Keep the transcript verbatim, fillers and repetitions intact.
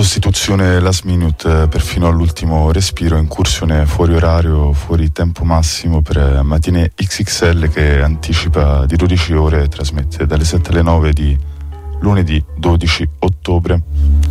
sostituzione last minute perfino all'ultimo respiro, incursione fuori orario, fuori tempo massimo per Matinee X X L che anticipa di dodici ore e trasmette dalle sette alle nove di lunedì dodici ottobre.